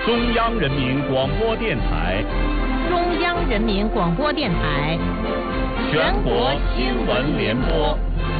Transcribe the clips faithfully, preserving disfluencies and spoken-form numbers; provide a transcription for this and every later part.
中央人民广播电台， 中央人民广播电台， 全国新闻联播。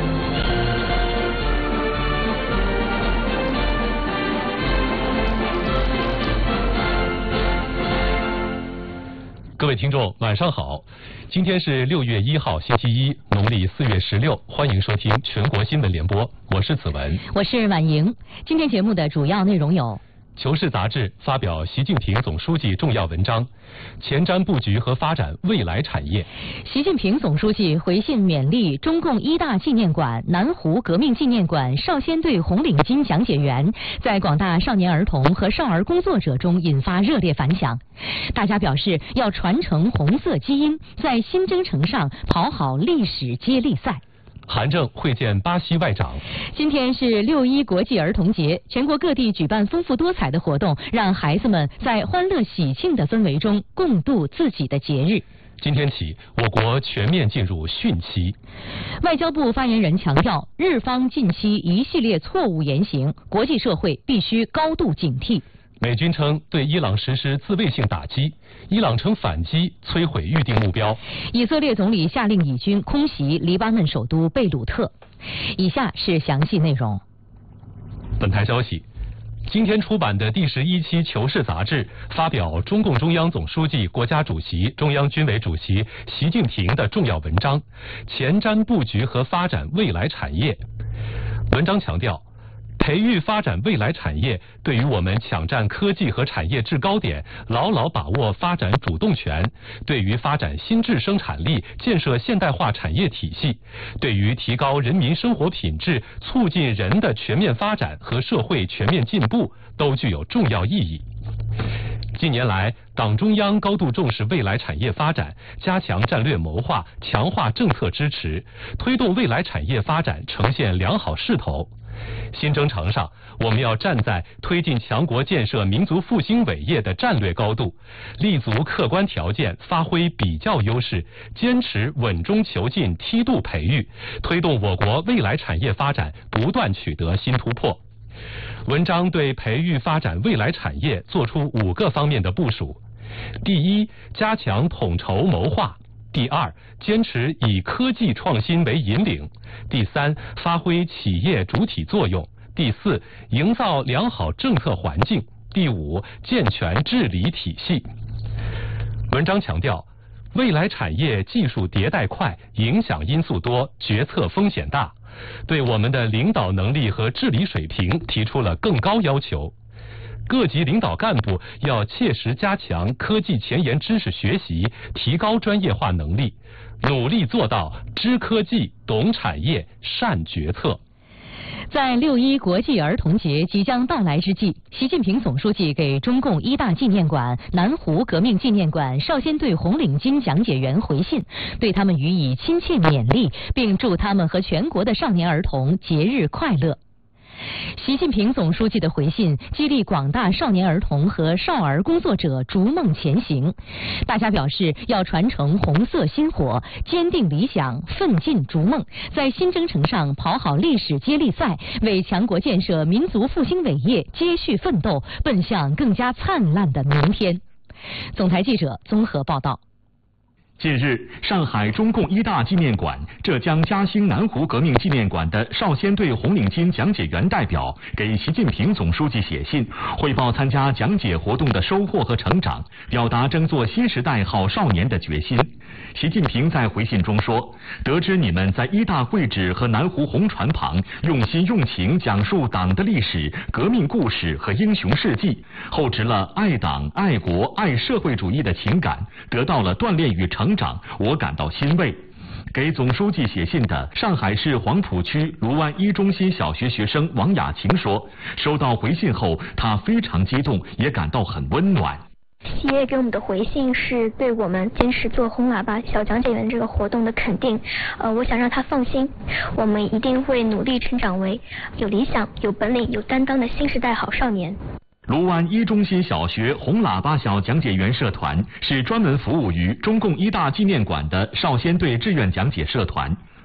各位听众，晚上好！今天是六月一号，星期一，农历四月十六，欢迎收听全国新闻联播，我是子文， 我是婉莹。今天节目的主要内容有： 求是杂志发表习近平总书记重要文章，前瞻布局和发展未来产业。 习近平总书记回信勉励中共一大纪念馆南湖革命纪念馆少先队红领巾讲解员，在广大少年儿童和少儿工作者中引发热烈反响。大家表示要传承红色基因，在新征程上跑好历史接力赛。 韩正会见巴西外长。 今天是六一国际儿童节，全国各地举办丰富多彩的活动，让孩子们在欢乐喜庆的氛围中共度自己的节日。 今天起，我国全面进入汛期。 外交部发言人强调，日方近期一系列错误言行，国际社会必须高度警惕。 美军称对伊朗实施自卫性打击，伊朗称反击摧毁预定目标。 以色列总理下令以军空袭黎巴嫩首都贝鲁特。以下是详细内容。 本台消息，今天出版的第十一期《求是》杂志发表中共中央总书记、国家主席、中央军委主席习近平的重要文章《前瞻布局和发展未来产业》。文章强调，培育发展未来产业，对于我们抢占科技和产业制高点，牢牢把握发展主动权，对于发展新质生产力、建设现代化产业体系，对于提高人民生活品质、促进人的全面发展和社会全面进步，都具有重要意义。近年来，党中央高度重视未来产业发展，加强战略谋划，强化政策支持，推动未来产业发展呈现良好势头。新征程上，我们要站在推进强国建设民族复兴伟业的战略高度，立足客观条件，发挥比较优势，坚持稳中求进梯度培育，推动我国未来产业发展不断取得新突破。文章对培育发展未来产业作出五个方面的部署：第一，加强统筹谋划；第二，坚持以科技创新为引领；第三，发挥企业主体作用；第四，营造良好政策环境；第五，健全治理体系。文章强调，未来产业技术迭代快，影响因素多，决策风险大，对我们的领导能力和治理水平提出了更高要求。各级领导干部要切实加强科技前沿知识学习，提高专业化能力，努力做到知科技、懂产业、善决策。 在六一国际儿童节即将到来之际，习近平总书记给中共一大纪念馆南湖革命纪念馆少先队红领巾讲解员回信，对他们予以亲切勉励，并祝他们和全国的少年儿童节日快乐。习近平总书记的回信激励广大少年儿童和少儿工作者逐梦前行，大家表示要传承红色薪火，坚定理想，奋进逐梦，在新征程上跑好历史接力赛，为强国建设民族复兴伟业接续奋斗，奔向更加灿烂的明天。总台记者综合报道。 近日，上海中共一大纪念馆、浙江嘉兴南湖革命纪念馆的少先队红领巾讲解员代表给习近平总书记写信，汇报参加讲解活动的收获和成长，表达争做新时代好少年的决心。习近平在回信中说，得知你们在一大会址和南湖红船旁用心用情讲述党的历史、革命故事和英雄事迹，厚植了爱党、爱国、爱社会主义的情感，得到了锻炼与成长，我感到欣慰。给总书记写信的上海市黄浦区卢湾一中心小学学生王雅晴说，收到回信后，她非常激动，也感到很温暖。 企业给我们的回信是对我们坚持做红喇叭小讲解员这个活动的肯定，呃，我想让他放心，我们一定会努力成长为有理想、有本领、有担当的新时代好少年。 卢湾一中心小学红喇叭小讲解员社团是专门服务于中共一大纪念馆的少先队志愿讲解社团。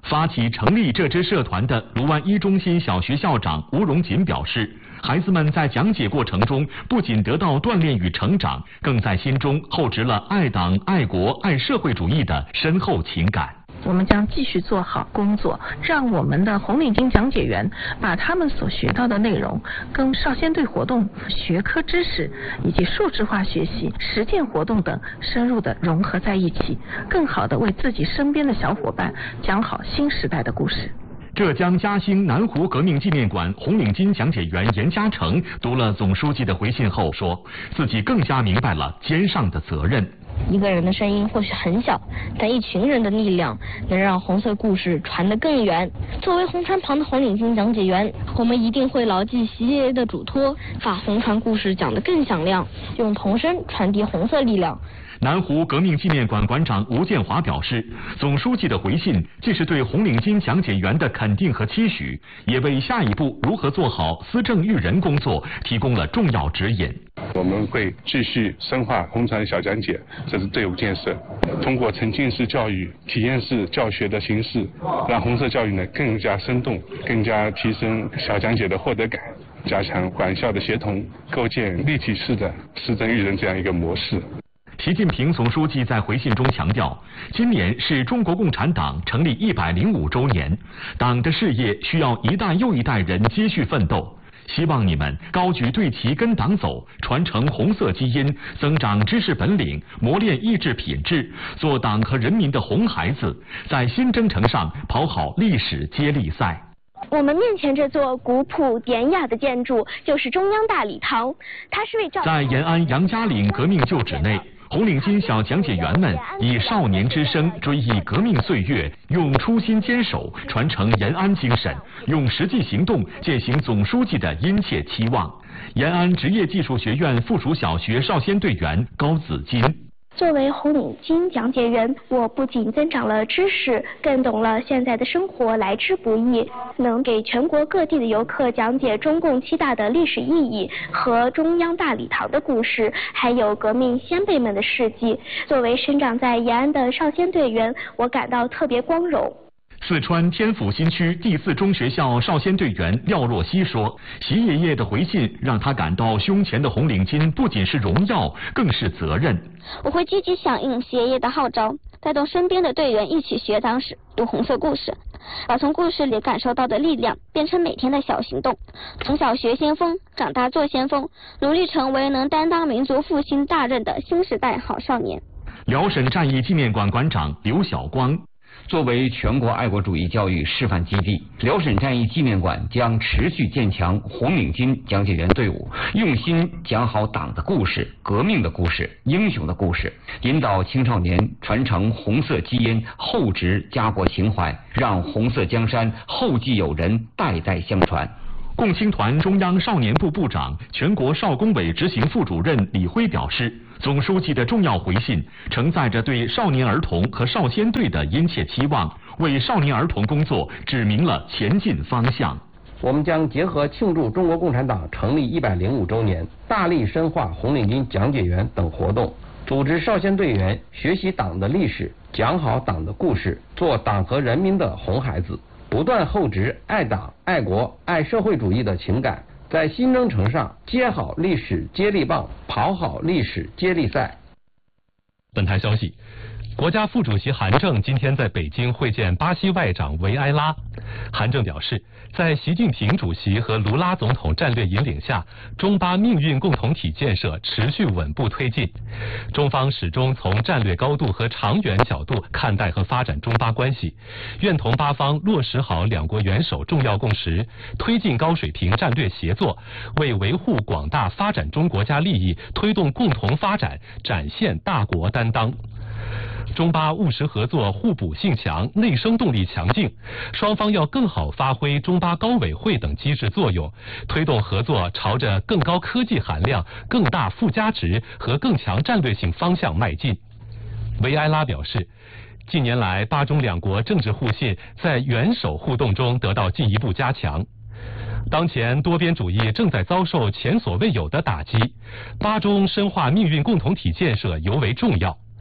发起成立这支社团的卢湾一中心小学校长吴荣锦表示，孩子们在讲解过程中不仅得到锻炼与成长，更在心中厚植了爱党、爱国、爱社会主义的深厚情感。 我们将继续做好工作，让我们的红领巾讲解员把他们所学到的内容跟少先队活动、学科知识以及数字化学习、实践活动等深入的融合在一起，更好的为自己身边的小伙伴讲好新时代的故事。 浙江嘉兴南湖革命纪念馆红领巾讲解员严嘉诚读了总书记的回信后说，自己更加明白了肩上的责任。 一个人的声音或许很小，但一群人的力量能让红色故事传得更远。作为红船旁的红领巾讲解员，我们一定会牢记习爷爷的嘱托，把红船故事讲得更响亮，用童声传递红色力量。 南湖革命纪念馆馆长吴建华表示，总书记的回信既是对红领巾讲解员的肯定和期许，也为下一步如何做好思政育人工作提供了重要指引。 我们会继续深化红船小讲解，这是队伍建设，通过沉浸式教育、体验式教学的形式，让红色教育呢更加生动，更加提升小讲解的获得感，加强管校的协同，构建立体式的思政育人这样一个模式。 习近平总书记在回信中强调，今年是中国共产党成立一百零五周年，党的事业需要一代又一代人接续奋斗。希望你们高举队旗跟党走，传承红色基因，增长知识本领，磨练意志品质，做党和人民的红孩子，在新征程上跑好历史接力赛。 我们面前这座古朴典雅的建筑就是中央大礼堂，它是为照在延安杨家岭革命旧址内，红领巾小讲解员们以少年之声追忆革命岁月，用初心坚守传承延安精神，用实际行动践行总书记的殷切期望。延安职业技术学院附属小学少先队员高子金。 作为红领巾讲解员，我不仅增长了知识，更懂了现在的生活来之不易，能给全国各地的游客讲解中共七大的历史意义和中央大礼堂的故事，还有革命先辈们的事迹。作为生长在延安的少先队员，我感到特别光荣。 四川天府新区第四中学校少先队员廖若曦说，习爷爷的回信让他感到胸前的红领巾不仅是荣耀，更是责任。 我会积极响应习爷爷的号召，带动身边的队员一起学党史、读红色故事，把从故事里感受到的力量变成每天的小行动。从小学先锋，长大做先锋，努力成为能担当民族复兴大任的新时代好少年。 辽沈战役纪念馆馆长刘晓光。 作为全国爱国主义教育示范基地，辽沈战役纪念馆将持续建强红领巾讲解员队伍，用心讲好党的故事、革命的故事、英雄的故事，引导青少年传承红色基因，厚植家国情怀，让红色江山后继有人，代代相传。 共青团中央少年部部长、全国少工委执行副主任李辉表示，总书记的重要回信承载着对少年儿童和少先队的殷切期望，为少年儿童工作指明了前进方向。 我们将结合庆祝中国共产党成立一百零五周年，大力深化红领巾讲解员等活动，组织少先队员学习党的历史，讲好党的故事，做党和人民的红孩子，不断厚植爱党、爱国、爱社会主义的情感，在新征程上接好历史接力棒，跑好历史接力赛。 本台消息，国家副主席韩正今天在北京会见巴西外长维埃拉。韩正表示，在习近平主席和卢拉总统战略引领下，中巴命运共同体建设持续稳步推进。中方始终从战略高度和长远角度看待和发展中巴关系，愿同巴方落实好两国元首重要共识，推进高水平战略协作，为维护广大发展中国家利益、推动共同发展展现大国担当。中巴务实合作互补性强，内生动力强劲，双方要更好发挥中巴高委会等机制作用，推动合作朝着更高科技含量、更大附加值和更强战略性方向迈进。维埃拉表示，近年来巴中两国政治互信在元首互动中得到进一步加强。当前多边主义正在遭受前所未有的打击，巴中深化命运共同体建设尤为重要。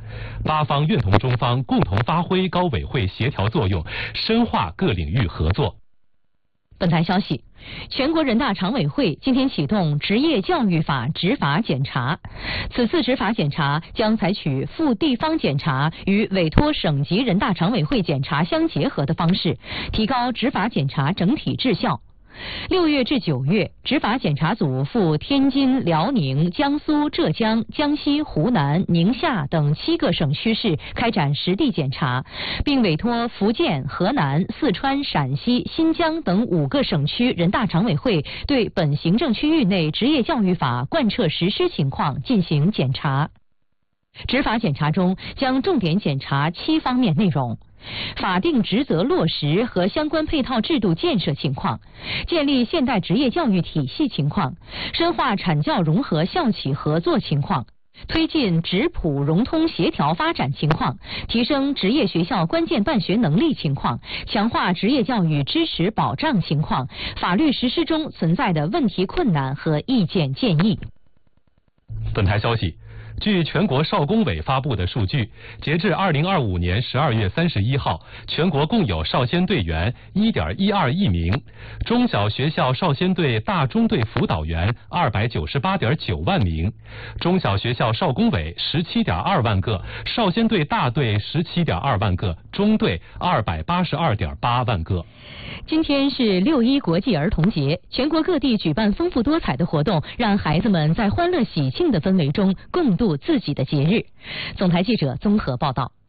八方愿同中方共同发挥高委会协调作用，深化各领域合作。 本台消息，全国人大常委会今天启动职业教育法执法检查。此次执法检查将采取赴地方检查与委托省级人大常委会检查相结合的方式，提高执法检查整体质效。六月至九月，执法检查组赴天津、辽宁、江苏、浙江、江西、湖南、宁夏等七个省区市开展实地检查，并委托福建、河南、四川、陕西、新疆等五个省区人大常委会对本行政区域内职业教育法贯彻实施情况进行检查。执法检查中将重点检查七方面内容：法定职责落实和相关配套制度建设情况，建立现代职业教育体系情况，深化产教融合校企合作情况，推进职普融通协调发展情况，提升职业学校关键办学能力情况，强化职业教育支持保障情况，法律实施中存在的问题困难和意见建议。 本台消息，据全国少工委发布的数据，截至二零二五年十二月三十一号，全国共有少先队员一点一二亿名，中小学校少先队大中队辅导员二百九十八点九万名，中小学校少工委十七点二万个，少先队大队十七点二万个，中队二百八十二点八万个。 今天是六一国际儿童节，全国各地举办丰富多彩的活动，让孩子们在欢乐喜庆的氛围中共度自己的节日。总台记者综合报道。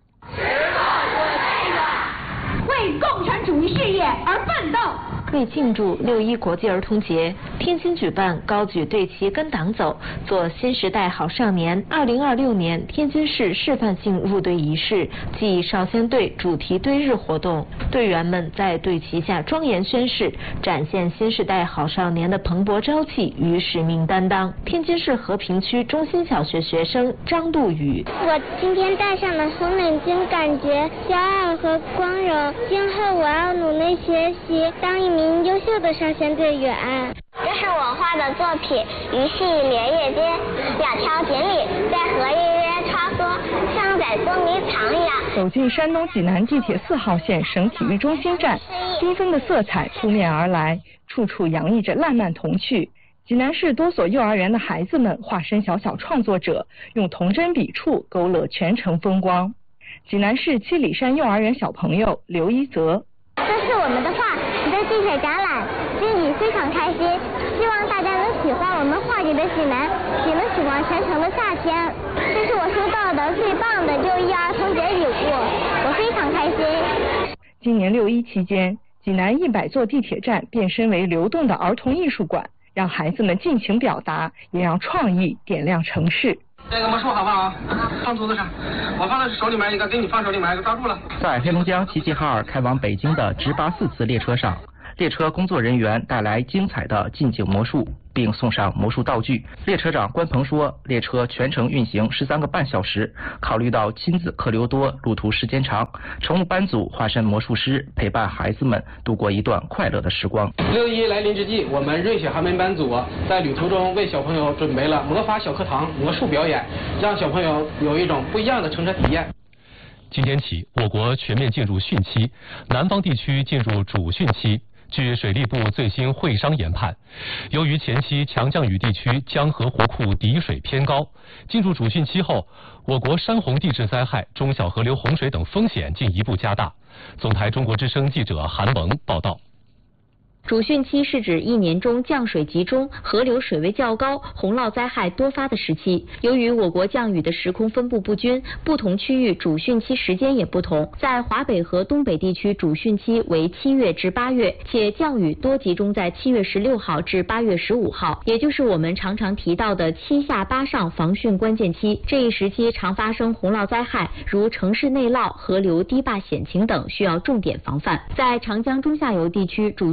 为共产主义事业而奋斗。 为庆祝六一国际儿童节，天津举办高举队旗跟党走，做新时代好少年二零二六年天津市示范性入队仪式暨少先队主题队日活动。队员们在队旗下庄严宣誓，展现新时代好少年的蓬勃朝气与使命担当。天津市和平区中心小学学生张杜宇： 我今天戴上了红领巾，感觉骄傲和光荣。今后我要努力学习，当一名优秀的少先队员。 这是我画的作品《鱼戏莲叶间》，两条锦鲤在河里面穿梭，像在捉迷藏一样。 走进山东济南地铁四号线省体育中心站，缤纷的色彩扑面而来，处处洋溢着烂漫童趣。济南市多所幼儿园的孩子们化身小小创作者，用童真笔触勾勒全城风光。济南市七里山幼儿园小朋友刘一泽： 这是我们的画，在地铁展览，心里非常开心。希望大家能喜欢我们画里的济南，也能喜欢全城的夏天。这是我收到的最棒的六一儿童节礼物，我非常开心。 今年六一期间，济南一百座地铁站变身为流动的儿童艺术馆，让孩子们尽情表达，也让创意点亮城市。 这个魔术好不好？放桌子上，我放在手里面一个，给你放手里面一个，抓住了。 在黑龙江齐齐哈尔开往北京的直达四次列车上，列车工作人员带来精彩的近景魔术，并送上魔术道具。列车长关鹏说，列车全程运行十三个半小时，考虑到亲子客流多，路途时间长，乘务班组化身魔术师，陪伴孩子们度过一段快乐的时光。 六一来临之际，我们瑞雪寒门班组在旅途中为小朋友准备了魔法小课堂魔术表演，让小朋友有一种不一样的乘车体验。 今天起，我国全面进入汛期，南方地区进入主汛期。据水利部最新会商研判，由于前期强降雨地区江河湖库底水偏高，进入主汛期后，我国山洪地质灾害、中小河流洪水等风险进一步加大。总台中国之声记者韩萌报道。 主汛期是指一年中降水集中、河流水位较高、洪涝灾害多发的时期。由于我国降雨的时空分布不均，不同区域主汛期时间也不同。在华北和东北地区，主汛期为七月至八月，且降雨多集中在七月十六号至八月十五号，也就是我们常常提到的七下八上防汛关键期。这一时期常发生洪涝灾害，如城市内涝、河流堤坝险情等，需要重点防范。在长江中下游地区，主汛期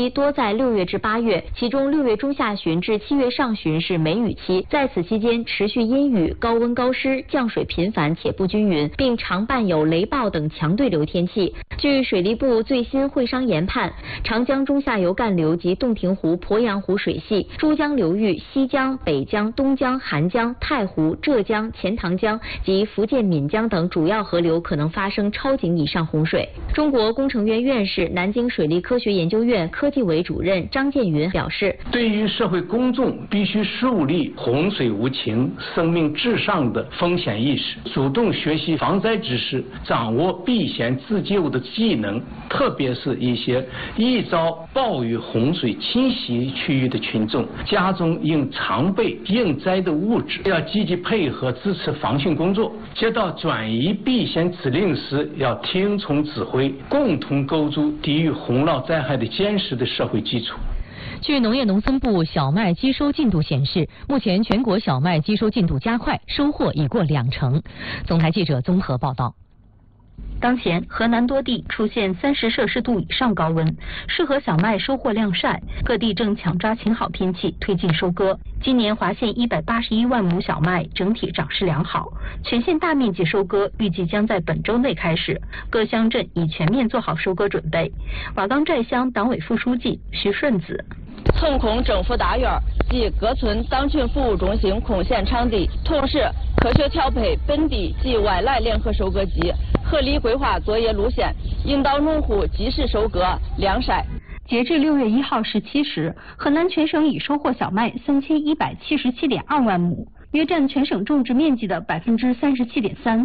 期多在六月至八月，其中六月中下旬至七月上旬是梅雨期，在此期间持续阴雨、高温高湿、降水频繁且不均匀，并常伴有雷暴等强对流天气。据水利部最新会商研判，长江中下游干流及洞庭湖、鄱阳湖水系、珠江流域、西江、北江、东江、韩江、太湖、浙江、钱塘江及福建闽江等主要河流可能发生超警以上洪水。中国工程院院士、南京水利科学研究院科技委主任张建云表示， 对于社会公众必须树立洪水无情、生命至上的风险意识，主动学习防灾知识，掌握避险自救的技能，特别是一些易遭暴雨洪水侵袭区域的群众，家中应常备应灾的物质，要积极配合支持防汛工作。接到转移避险指令时，要听从指挥，共同构筑抵御洪涝灾害的坚实的社会基础。 据农业农村部小麦机收进度显示，目前全国小麦机收进度加快，收获已过两成。总台记者综合报道。 当前，河南多地出现三十摄氏度以上高温，适合小麦收获晾晒，各地正抢抓晴好天气推进收割。今年华县一百八十一万亩小麦整体长势良好，全县大面积收割预计将在本周内开始，各乡镇已全面做好收割准备。瓦岗寨乡党委副书记徐顺子。 寸孔整幅大院及各村党群服务中心空闲场地，同时科学调配本地及外来联合收割机，合理规划作业路线，引导农户及时收割晾晒。 截至六月一号十七时，河南全省已收获小麦三千一百七十七点二万亩，约占全省种植面积的百分之三十七点三。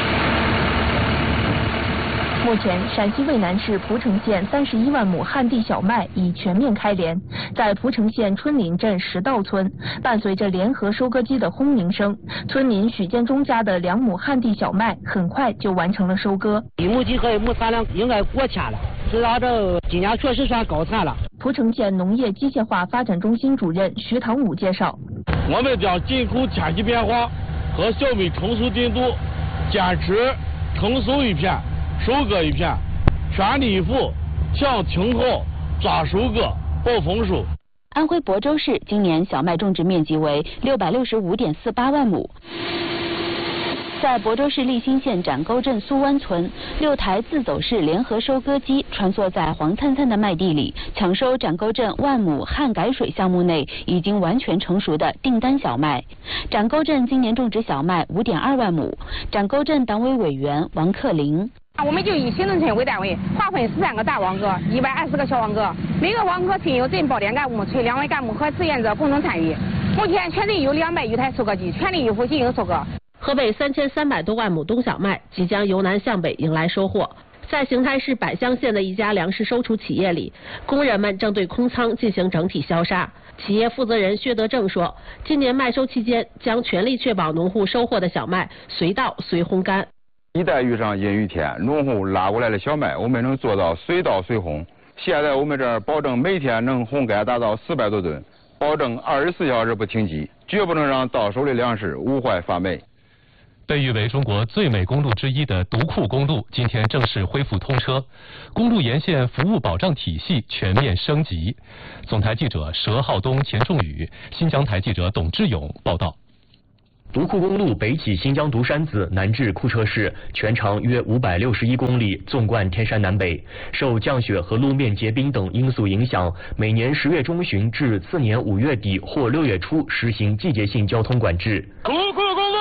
目前，陕西渭南市蒲城县三十一万亩旱地小麦已全面开镰。在蒲城县春林镇石道村，伴随着联合收割机的轰鸣声，村民许建忠家的两亩旱地小麦很快就完成了收割。 一亩地和一亩产量应该过千了，知道这今年确实算高产了。 蒲城县农业机械化发展中心主任徐堂武介绍， 我们将紧扣天气变化和小麦成熟进度，坚持成熟一片收割一片，全力以赴向停后抓收割保丰收。 安徽亳州市今年小麦种植面积为六百六十五点四八万亩。在亳州市立新县展沟镇苏湾村，六台自走式联合收割机穿梭在黄灿灿的麦地里，抢收展沟镇万亩旱改水项目内已经完全成熟的订单小麦。展沟镇今年种植小麦五点二万亩。展沟镇党委委员王克林。 我们就以行政村为单位，划分十三个大网格，一百二十个小网格，每个网格均有镇保点干部、村两委干部和志愿者共同参与。目前全镇有两百余台收割机，全力以赴进行收割。 河北三千三百多万亩冬小麦即将由南向北迎来收获。在邢台市百乡县的一家粮食收储企业里，工人们正对空仓进行整体消杀。企业负责人薛德正说，今年麦收期间将全力确保农户收获的小麦随到随烘干。 一旦遇上阴雨天，农户拉过来的小麦，我们能做到随到随烘。现在我们这儿保证每天能烘干达到四百多吨，保证二十四小时不停机，绝不能让到手的粮食无坏发霉。 被誉为中国最美公路之一的独库公路，今天正式恢复通车，公路沿线服务保障体系全面升级。总台记者佘浩东、钱仲宇，新疆台记者董志勇报道。 独库公路北起新疆独山子，南至库车市，全长约五百六十一公里，纵贯天山南北。受降雪和路面结冰等因素影响，每年十月中旬至次年五月底或六月初实行季节性交通管制。 独库公路。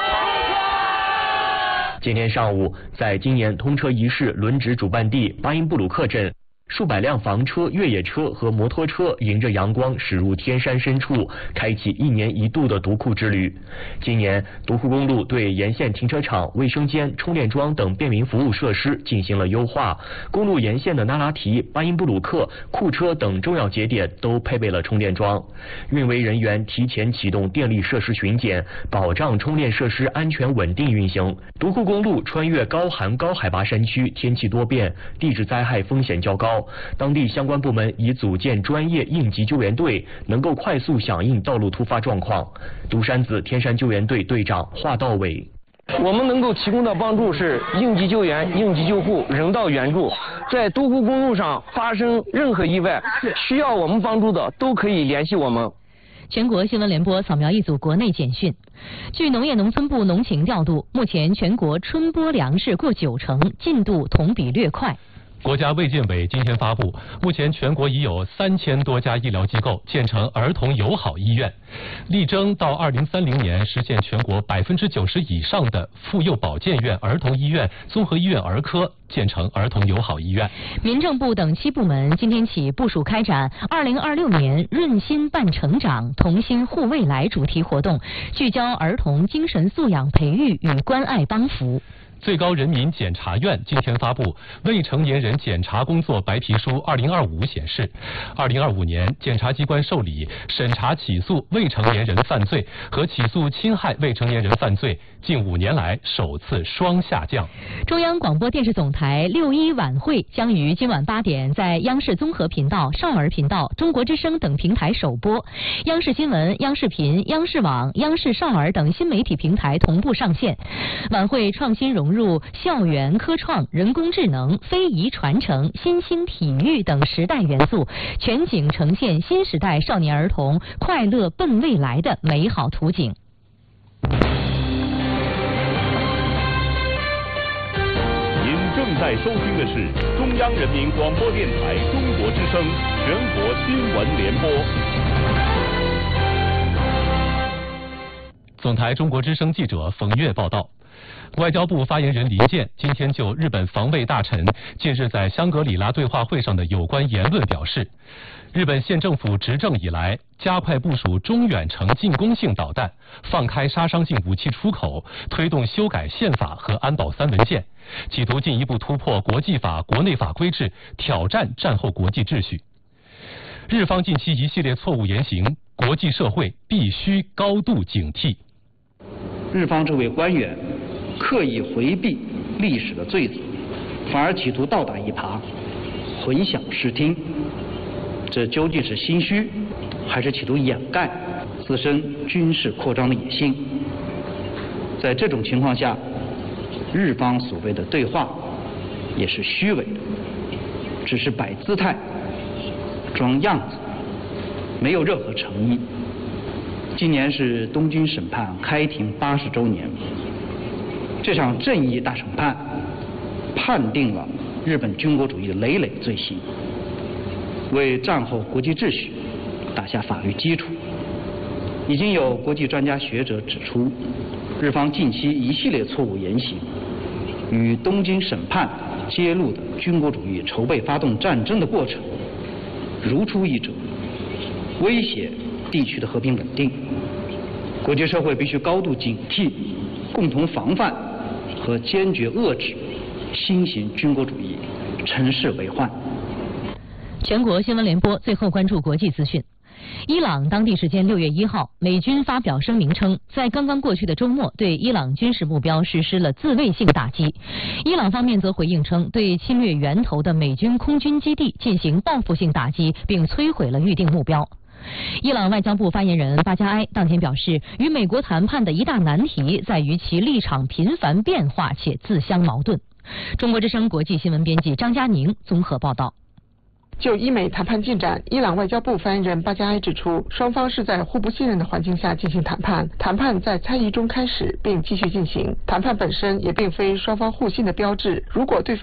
今天上午，在今年通车仪式轮值主办地巴音布鲁克镇，数百辆房车、越野车和摩托车迎着阳光驶入天山深处，开启一年一度的独库之旅。今年，独库公路对沿线停车场、卫生间、充电桩等便民服务设施进行了优化。公路沿线的那拉提、巴音布鲁克、库车等重要节点都配备了充电桩。运维人员提前启动电力设施巡检，保障充电设施安全稳定运行。独库公路穿越高寒高海拔山区，天气多变，地质灾害风险较高。当地相关部门已组建专业应急救援队，能够快速响应道路突发状况。独山子天山救援队队长华道伟： 我们能够提供的帮助是应急救援、应急救护、人道援助。在都湖公路上发生任何意外，需要我们帮助的都可以联系我们。 全国新闻联播扫描一组国内简讯。据农业农村部农情调度，目前全国春播粮食过九成，进度同比略快。 国家卫健委今天发布，目前全国已有三千多家医疗机构建成儿童友好医院，力争到二零三零年实现全国百分之九十以上的妇幼保健院、儿童医院、综合医院儿科建成儿童友好医院。 民政部等七部门今天起部署开展二零二六年润心伴成长、同心护未来主题活动，聚焦儿童精神素养培育与关爱帮扶。 最高人民检察院今天发布《未成年人检察工作白皮书二零二五》显示，二零二五年检察机关受理、审查起诉未成年人犯罪和起诉侵害未成年人犯罪，近五年来首次双下降。 中央广播电视总台六一晚会将于今晚八点在央视综合频道、少儿频道、中国之声等平台首播，央视新闻、央视频、央视网、央视少儿等新媒体平台同步上线。晚会创新融入校园科创、人工智能、非遗传承、新兴体育等时代元素，全景呈现新时代少年儿童快乐奔未来的美好图景。 您正在收听的是中央人民广播电台中国之声全国新闻联播。 总台中国之声记者冯月报道。外交部发言人林健今天就日本防卫大臣近日在香格里拉对话会上的有关言论表示，日本县政府执政以来，加快部署中远程进攻性导弹，放开杀伤性武器出口，推动修改宪法和安保三文件，企图进一步突破国际法、国内法规制，挑战战后国际秩序。日方近期一系列错误言行，国际社会必须高度警惕。 日方这位官员刻意回避历史的罪责，反而企图倒打一耙，混淆视听，这究竟是心虚，还是企图掩盖自身军事扩张的野心？在这种情况下，日方所谓的对话也是虚伪的，只是摆姿态、装样子，没有任何诚意。今年是东京审判开庭八十周年，这场正义大审判判定了日本军国主义的累累罪行，为战后国际秩序打下法律基础。已经有国际专家学者指出，日方近期一系列错误言行与东京审判揭露的军国主义筹备发动战争的过程如出一辙，威胁地区的和平稳定。国际社会必须高度警惕，共同防范和坚决遏制新型军国主义乘势为患。 全国新闻联播最后关注国际资讯。伊朗当地时间六月一号，美军发表声明称，在刚刚过去的周末对伊朗军事目标实施了自卫性打击。伊朗方面则回应称，对侵略源头的美军空军基地进行报复性打击，并摧毁了预定目标。伊朗外交部发言人巴加埃当天表示，与美国谈判的一大难题在于其立场频繁变化且自相矛盾。中国之声国际新闻编辑张佳宁综合报道。 就伊美谈判进展，伊朗外交部发言人巴加埃指出，双方是在互不信任的环境下进行谈判，谈判在猜疑中开始并继续进行，谈判本身也并非双方互信的标志，如果对方